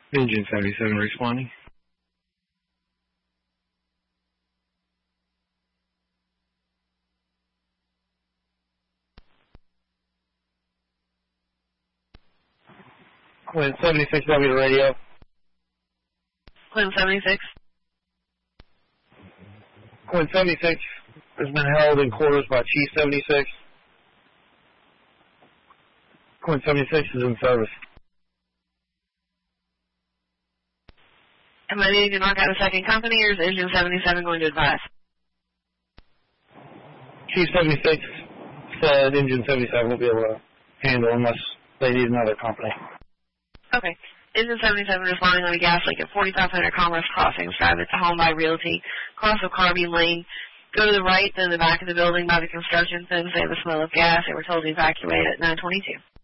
Engine 77 responding. Quinn 76, W to radio. Quinn 76. Quinn 76 has been held in quarters by Chief 76. Quinn 76 is in service. Am I needing to knock out a second company, or is Engine 77 going to advise? Chief 76 said Engine 77 will be able to handle unless they need another company. Okay. Engine 77 responding on a gas leak at 4500 Commerce Crossing. Drive it to Home by Realty. Cross the Carbine Lane. Go to the right, then the back of the building by the construction fence. They have a smell of gas. They were told to evacuate at 922.